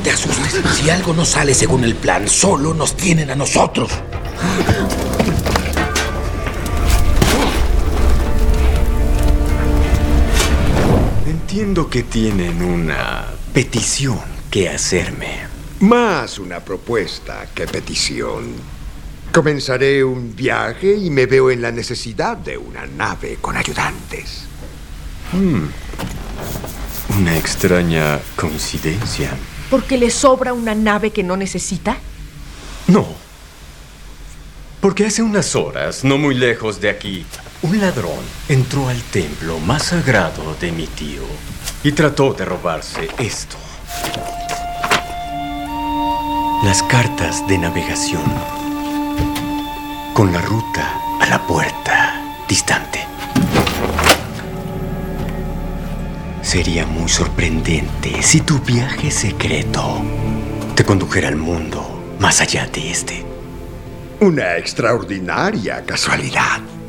te asustes. Si algo no sale según el plan, solo nos tienen a nosotros. Entiendo que tienen una petición que hacerme. Más una propuesta que petición. Comenzaré un viaje y me veo en la necesidad de una nave con ayudantes. Una extraña coincidencia. ¿Porque le sobra una nave que no necesita? No. Porque hace unas horas, no muy lejos de aquí, un ladrón entró al templo más sagrado de mi tío y trató de robarse esto. Las cartas de navegación con la ruta a la puerta distante. Sería muy sorprendente si tu viaje secreto te condujera al mundo más allá de este. Una extraordinaria casualidad.